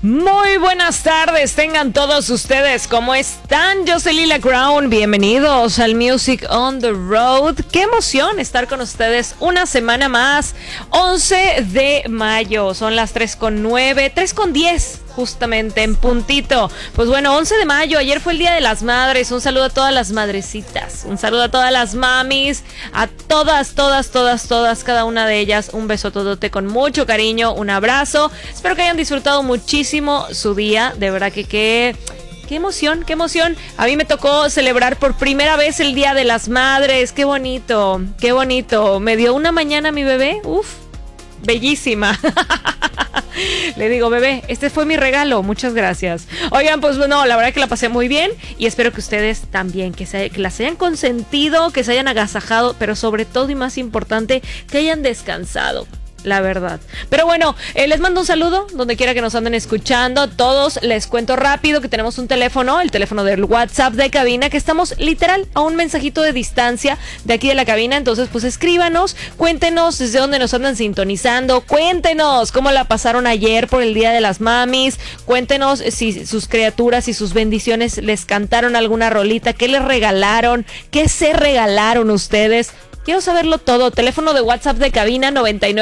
Muy buenas tardes, tengan todos ustedes, ¿cómo están? Yo soy Lila Crown, bienvenidos al Music on the Road. Qué emoción estar con ustedes una semana más. 11 de mayo, son las 3:09, 3:10. Justamente en puntito. Pues bueno, 11 de mayo, ayer fue el Día de las Madres. Un saludo a todas las madrecitas, un saludo a todas las mamis, a todas, cada una de ellas. Un beso todote con mucho cariño, un abrazo. Espero que hayan disfrutado muchísimo su día. De verdad que qué emoción, qué emoción. A mí me tocó celebrar por primera vez el Día de las Madres. Qué bonito, qué bonito. Me dio una mañana mi bebé, bellísima. Le digo, bebé, este fue mi regalo, muchas gracias. Oigan, pues bueno, la verdad que la pasé muy bien y espero que ustedes también, que las hayan consentido, que se hayan agasajado, pero sobre todo y más importante, que hayan descansado. La verdad. Pero bueno, les mando un saludo donde quiera que nos anden escuchando. Todos les cuento rápido que tenemos un teléfono, el teléfono del WhatsApp de cabina, que estamos literal a un mensajito de distancia de aquí de la cabina. Entonces pues escríbanos, cuéntenos desde dónde nos andan sintonizando, cuéntenos cómo la pasaron ayer por el Día de las Mamis, cuéntenos si sus criaturas y sus bendiciones les cantaron alguna rolita, qué les regalaron, qué se regalaron ustedes. Quiero saberlo todo. Teléfono de WhatsApp de cabina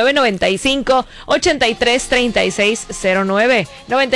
9995-833609.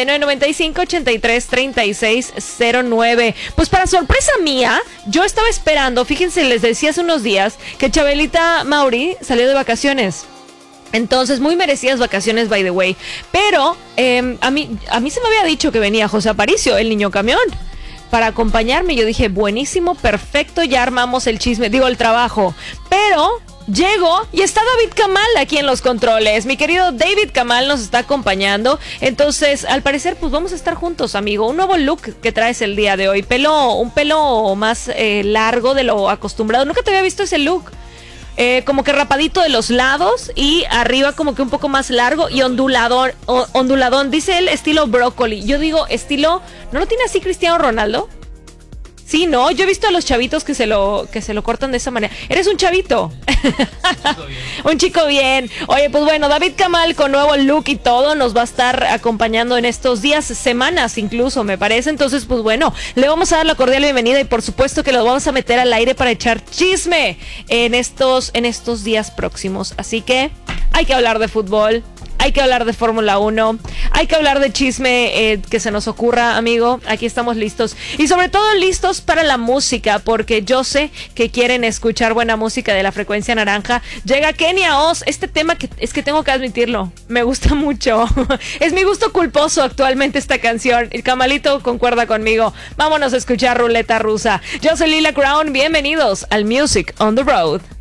9995-833609. Pues para sorpresa mía, yo estaba esperando, fíjense, les decía hace unos días que Chabelita Mauri salió de vacaciones. Entonces, muy merecidas vacaciones, by the way. Pero a mí se me había dicho que venía José Aparicio, el niño camión, para acompañarme. Yo dije, buenísimo, perfecto, ya armamos el chisme, el trabajo. Pero llego y está David Kamal aquí en los controles. Mi querido David Kamal nos está acompañando. Entonces, al parecer, pues vamos a estar juntos, amigo. Un nuevo look que traes el día de hoy. Un pelo más largo de lo acostumbrado. Nunca te había visto ese look. Como que rapadito de los lados y arriba como que un poco más largo y onduladón. Dice él estilo brócoli. Yo digo estilo, ¿no lo tiene así Cristiano Ronaldo? Sí, no, yo he visto a los chavitos que se lo cortan de esa manera. Eres un chavito. Un chico bien. Oye, pues bueno, David Kamal con nuevo look y todo nos va a estar acompañando en estos días, semanas incluso, me parece. Entonces, pues bueno, le vamos a dar la cordial bienvenida y por supuesto que lo vamos a meter al aire para echar chisme en estos días próximos. Así que hay que hablar de fútbol. Hay que hablar de Fórmula 1, hay que hablar de chisme que se nos ocurra, amigo. Aquí estamos listos. Y sobre todo listos para la música, porque yo sé que quieren escuchar buena música de la frecuencia naranja. Llega Kenia Oz, este tema que es que tengo que admitirlo, me gusta mucho. Es mi gusto culposo actualmente esta canción. El Camalito concuerda conmigo. Vámonos a escuchar Ruleta Rusa. Yo soy Lila Crown, bienvenidos al Music on the Road.